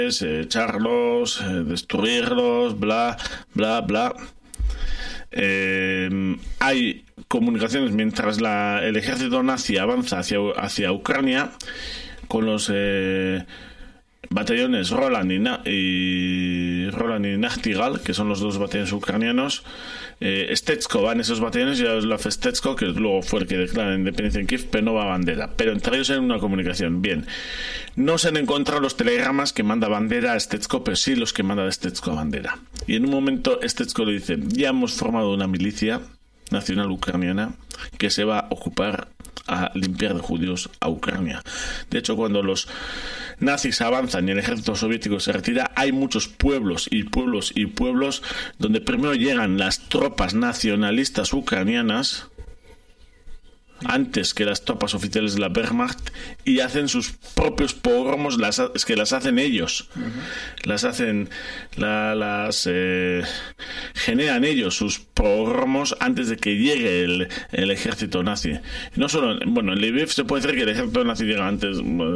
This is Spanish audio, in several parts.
echarlos, destruirlos, bla, bla, bla. Hay comunicaciones mientras el ejército nazi avanza hacia Ucrania con los batallones Roland y Nachtigall, que son los dos batallones ucranianos. Stetsko va en esos batallones y Yaroslav Stetsko, que luego fue el que declara la independencia en Kiev, pero no va a Bandera. Pero entre ellos hay una comunicación. Bien, no se han encontrado los telegramas que manda Bandera a Stetsko, pero sí los que manda Stetsko a Bandera. Y en un momento Stetsko le dice: ya hemos formado una milicia nacional ucraniana que se va a ocupar a limpiar de judíos a Ucrania. De hecho, cuando los nazis avanzan y el ejército soviético se retira, hay muchos pueblos y pueblos y pueblos donde primero llegan las tropas nacionalistas ucranianas antes que las tropas oficiales de la Wehrmacht y hacen sus propios pogromos, es que las hacen ellos. Las hacen, generan ellos sus pogromos antes de que llegue el ejército nazi. No solo, bueno, en Lviv se puede decir que el ejército nazi llega antes,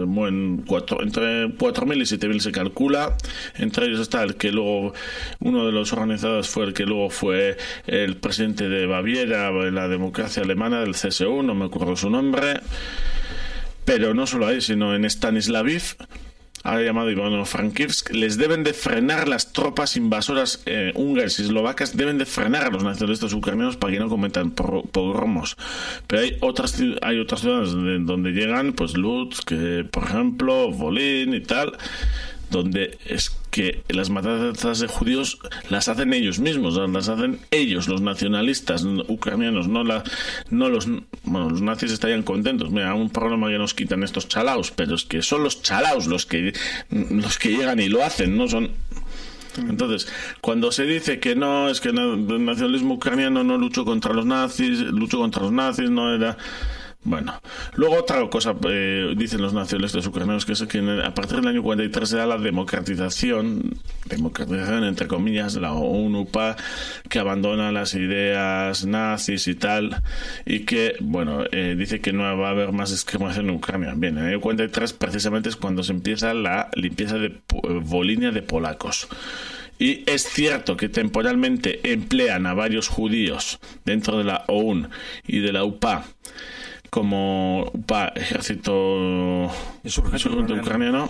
entre 4.000 y 7.000 se calcula. Entre ellos está el que luego, uno de los organizadores fue el que luego fue el presidente de Baviera, la democracia alemana, del CSU, no me acuerdo su nombre. Pero no solo ahí, sino en Stanislaviv, ahora llamado Ivano-Frankivsk, les deben de frenar las tropas invasoras húngaras y eslovacas, deben de frenar a los nacionalistas ucranianos para que no cometan pogromos. Pero hay otras ciudades donde llegan, pues Lutsk, por ejemplo, Volyn y tal, donde es que las matanzas de judíos las hacen ellos mismos, las hacen ellos, los nacionalistas ucranianos, no los nazis estarían contentos. Mira, un problema que nos quitan estos chalaos, pero es que son los chalaos los que llegan y lo hacen, no son. Entonces, cuando se dice que no, es que el nacionalismo ucraniano no luchó contra los nazis, no era. Bueno, luego otra cosa dicen los nacionalistas ucranianos, que es que a partir del año 43 se da la democratización entre comillas, de la ONU-UPA, que abandona las ideas nazis y tal, y que, bueno, dice que no va a haber más discriminación en Ucrania. Bien, en el año 43 precisamente es cuando se empieza la limpieza de Volinia de polacos. Y es cierto que temporalmente emplean a varios judíos dentro de la OUN y de la UPA como UPA, ejército insurgente ucraniano,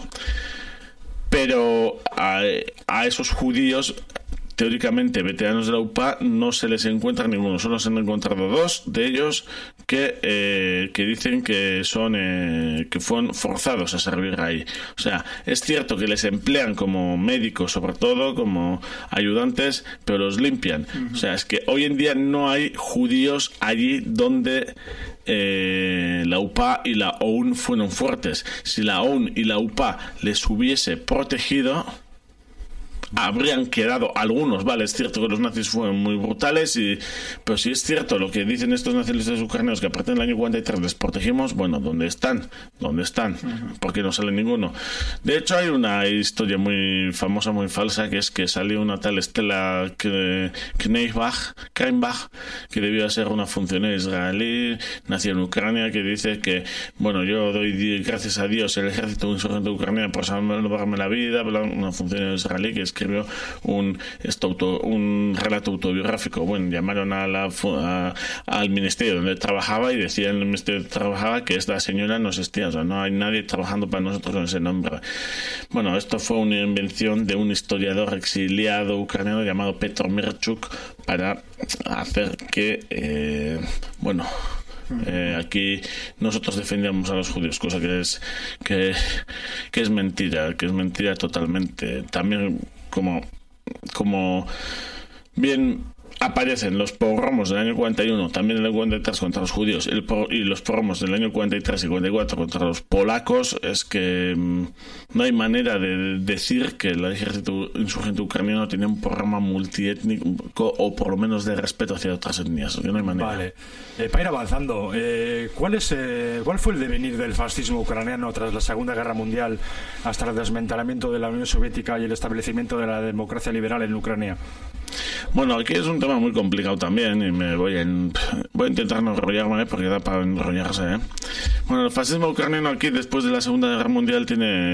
pero a esos judíos, teóricamente veteranos de la UPA, no se les encuentra ninguno. Solo se han encontrado dos de ellos que dicen que fueron forzados a servir ahí. O sea, es cierto que les emplean como médicos, sobre todo como ayudantes, pero los limpian. O sea, es que hoy en día no hay judíos allí donde la UPA y la OUN fueron fuertes. Si la OUN y la UPA les hubiese protegido, habrían quedado algunos. Vale, es cierto que los nazis fueron muy brutales, pero si es cierto lo que dicen estos nacionalistas ucranianos, que a partir del año 43 les protegimos, bueno, ¿dónde están? Porque no sale ninguno. De hecho, hay una historia muy famosa, muy falsa, que es que salió una tal Stella Kreinbach, que debió ser una funcionaria israelí, nacida en Ucrania, que dice que, bueno, yo doy gracias a Dios, el ejército insurgente ucraniano, por salvarme la vida, una funcionaria israelí que escribió un relato autobiográfico. Bueno, llamaron al ministerio donde trabajaba y decía en el ministerio donde trabajaba que esta señora no existía, o sea, no hay nadie trabajando para nosotros con ese nombre. Bueno, esto fue una invención de un historiador exiliado ucraniano llamado Petro Mirchuk para hacer que aquí nosotros defendíamos a los judíos, cosa que es mentira totalmente. También como bien aparecen los pogromos del año 41, también en el 43 contra los judíos, y los pogromos del año 43 y 44 contra los polacos, es que no hay manera de decir que el ejército insurgente ucraniano tenía un programa multiétnico, o por lo menos de respeto hacia otras etnias. No hay manera. Vale. Para ir avanzando, ¿cuál fue el devenir del fascismo ucraniano tras la Segunda Guerra Mundial hasta el desmantelamiento de la Unión Soviética y el establecimiento de la democracia liberal en Ucrania? Bueno, aquí es un tema muy complicado también, y me voy a intentar no enrollarme, porque da para enrollarse. Bueno, el fascismo ucraniano aquí, después de la Segunda Guerra Mundial, tiene